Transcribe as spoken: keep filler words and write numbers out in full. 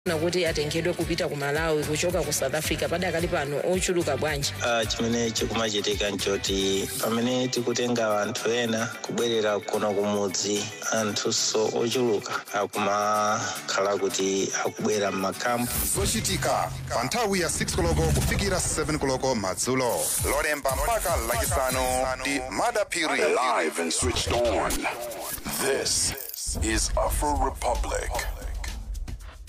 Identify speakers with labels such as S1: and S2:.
S1: nakuti atengedwe kupita ku Malawi kuchoka ku South Africa padakali pano ochuluka bwanji.
S2: Uh, chimene chikumachitika nchoti pamene tikutenga anthu ena kubwerera kuno kumudzi anthuso ochuluka akumakhala kuti akubwera m'makampu.
S3: Zochitika pa nthawi ya six koloko kufikira seven koloko madzulo. Lolemba mpaka lachisanu ndi Madapiri.
S4: Live and switched on. This is Afro Republic.